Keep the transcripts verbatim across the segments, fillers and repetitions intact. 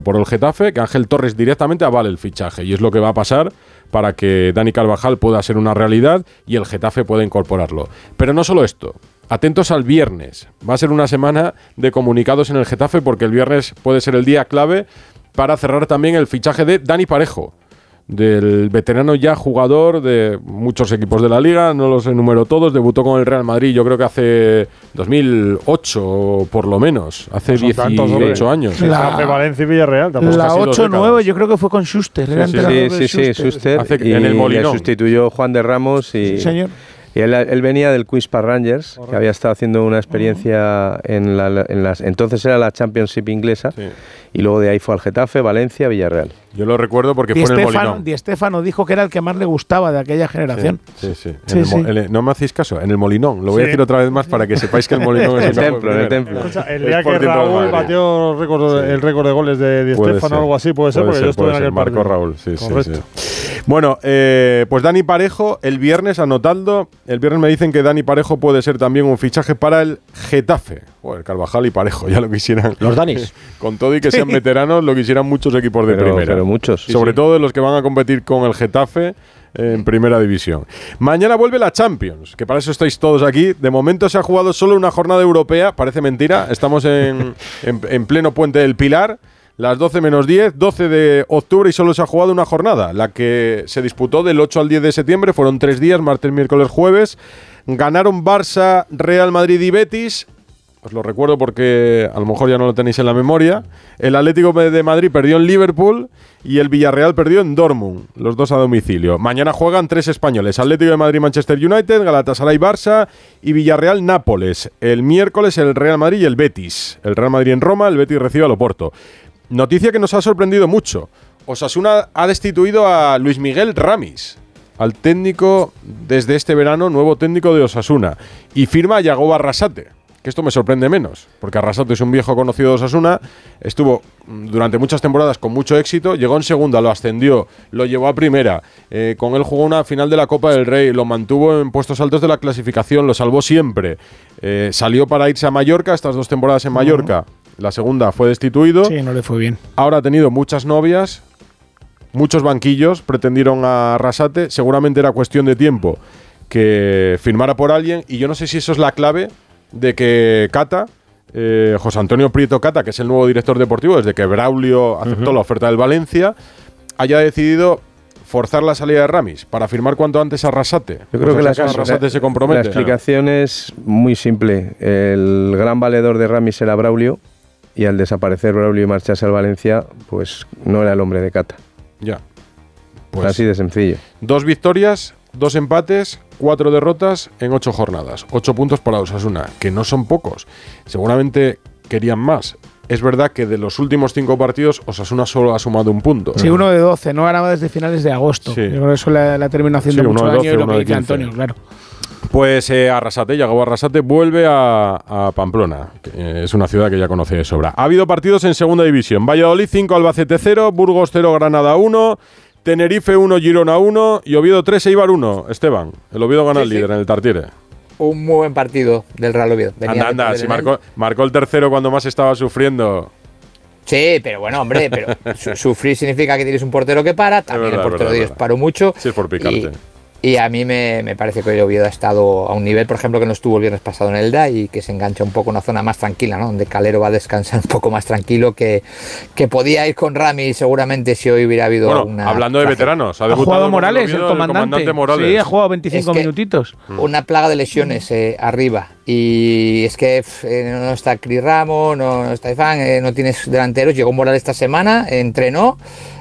por el Getafe, que Ángel Torres directamente avale el fichaje, y es lo que va a pasar para que Dani Carvajal pueda ser una realidad y el Getafe pueda incorporarlo. Pero no solo esto, atentos al viernes, va a ser una semana de comunicados en el Getafe, porque el viernes puede ser el día clave para cerrar también el fichaje de Dani Parejo, del veterano ya jugador de muchos equipos de la Liga, no los enumero todos, debutó con el Real Madrid yo creo que hace dos mil ocho por lo menos, hace pues dieciocho años. La de Valencia y Villarreal. La ocho nueve yo creo que fue con Schuster. Sí, sí, sí, sí, sí, Schuster. Hace, y en el Molinón. Le sustituyó Juan de Ramos y... Sí, señor. Y él, él venía del Queen's Park Rangers, correcto, que había estado haciendo una experiencia uh-huh. en, la, en las... Entonces era la Championship inglesa, sí. Y luego de ahí fue al Getafe, Valencia, Villarreal. Yo lo recuerdo porque Di fue Stefano, en el Molinón. Di Stefano dijo que era el que más le gustaba de aquella generación. Sí, sí. sí. sí, el, sí. El, no me hacéis caso, en el Molinón. Lo voy sí. a decir otra vez más para que sepáis que el Molinón es el templo, el templo. Escucha, el día que Raúl batió récord, sí. el récord de goles de Di Stefano o algo así, puede ser, puede porque ser, yo estuve en aquel partido. Marcó Raúl, sí, correcto. Sí, sí. Bueno, eh, pues Dani Parejo, el viernes, anotando, el viernes me dicen que Dani Parejo puede ser también un fichaje para el Getafe. Joder, Carvajal y Parejo, ya lo quisieran. Los Danis. Con todo y que sean veteranos, lo quisieran muchos equipos de pero, primera. Pero muchos. Sí, Sobre sí. todo de los que van a competir con el Getafe en primera división. Mañana vuelve la Champions, que para eso estáis todos aquí. De momento se ha jugado solo una jornada europea, parece mentira. Estamos en, en, en pleno Puente del Pilar. Las doce menos diez, doce de octubre, y solo se ha jugado una jornada, la que se disputó del ocho al diez de septiembre, fueron tres días, martes, miércoles, jueves. Ganaron Barça, Real Madrid y Betis. Os lo recuerdo porque a lo mejor ya no lo tenéis en la memoria. El Atlético de Madrid perdió en Liverpool y el Villarreal perdió en Dortmund, los dos a domicilio. Mañana juegan tres españoles: Atlético de Madrid, Manchester United, Galatasaray, Barça y Villarreal, Nápoles. El miércoles el Real Madrid y el Betis. El Real Madrid en Roma, el Betis recibe al Oporto. Noticia que nos ha sorprendido mucho. Osasuna ha destituido a Luis Miguel Ramis, al técnico desde este verano, nuevo técnico de Osasuna, y firma a Yagoba Arrasate, que esto me sorprende menos, porque Arrasate es un viejo conocido de Osasuna, estuvo durante muchas temporadas con mucho éxito, llegó en segunda, lo ascendió, lo llevó a primera, eh, con él jugó una final de la Copa del Rey, lo mantuvo en puestos altos de la clasificación, lo salvó siempre, eh, salió para irse a Mallorca, estas dos temporadas en Mallorca, uh-huh. La segunda fue destituido. Sí, no le fue bien. Ahora ha tenido muchas novias, muchos banquillos, pretendieron a Arrasate, seguramente era cuestión de tiempo que firmara por alguien, y yo no sé si eso es la clave de que Cata, eh, José Antonio Prieto Cata, que es el nuevo director deportivo, desde que Braulio aceptó uh-huh. la oferta del Valencia, haya decidido forzar la salida de Ramis para firmar cuanto antes a Arrasate. Yo creo que la, Arrasate la, se compromete. La explicación claro. es muy simple. El gran valedor de Ramis era Braulio, y al desaparecer Braulio y marcharse al Valencia, pues no era el hombre de Cata. Ya. Pues así de sencillo. Dos victorias, dos empates, cuatro derrotas en ocho jornadas. Ocho puntos para Osasuna, que no son pocos. Seguramente querían más. Es verdad que de los últimos cinco partidos, Osasuna solo ha sumado un punto. Sí, uno de doce, no ganaba desde finales de agosto. Sí. Yo creo que eso la, la terminación sí, de mucho daño y lo que dice Antonio, claro. Pues eh, Arrasate, Yagoba Arrasate, vuelve a, a Pamplona, que eh, es una ciudad que ya conoce de sobra. Ha habido partidos en segunda división. Valladolid cinco, Albacete cero, Burgos cero, Granada uno, Tenerife uno, Girona uno y Oviedo tres, Eibar uno. Esteban, el Oviedo gana sí, el líder sí. en el Tartiere. Un muy buen partido del Real Oviedo. Venía anda, anda, si marcó, marcó el tercero cuando más estaba sufriendo. Sí, pero bueno, hombre, pero su sufrir significa que tienes un portero que para, también verdad, el portero de ellos paró mucho. Sí, es por picarte. Y, y a mí me, me parece que el Oviedo ha estado a un nivel, por ejemplo, que no estuvo el viernes pasado en Elda y que se engancha un poco en una zona más tranquila, ¿no? Donde Calero va a descansar un poco más tranquilo, que, que podía ir con Rami seguramente si hoy hubiera habido bueno, una... Hablando de veteranos, ha, ha jugado Morales, el, Oviedo, el, comandante. el comandante Morales. Sí, ha jugado veinticinco es minutitos. Una plaga de lesiones eh, arriba. Y es que eh, no está Cris Ramos, no, no está Ifán, eh, no tienes delanteros. Llegó Morales esta semana, entrenó.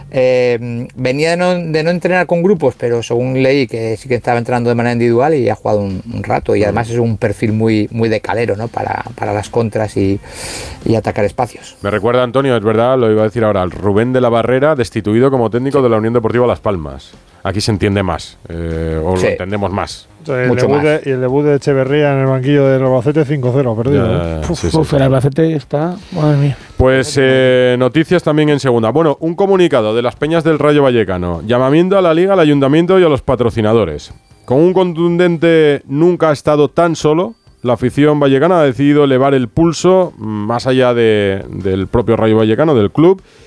Eh, venía de no, de no entrenar con grupos, pero según leí que sí que estaba entrenando de manera individual y ha jugado un, un rato, y además es un perfil muy, muy de Calero, ¿no? para, para las contras y, y atacar espacios. Me recuerda, Antonio, es verdad, lo iba a decir ahora, Rubén de la Barrera, destituido como técnico de la Unión Deportiva Las Palmas. Aquí se entiende más, eh, o sí. lo entendemos más. O sea, el Mucho debut más. De, y el debut de Echeverría en el banquillo del Albacete cinco cero, perdido. Ya, ¿eh? Uf, sí, uf, sí, el Albacete está... Madre mía. Pues eh, noticias también en segunda. Bueno, un comunicado de las Peñas del Rayo Vallecano. Llamamiento a la Liga, al Ayuntamiento y a los patrocinadores. Con un contundente nunca ha estado tan solo, la afición vallecana ha decidido elevar el pulso más allá de, del propio Rayo Vallecano, del club,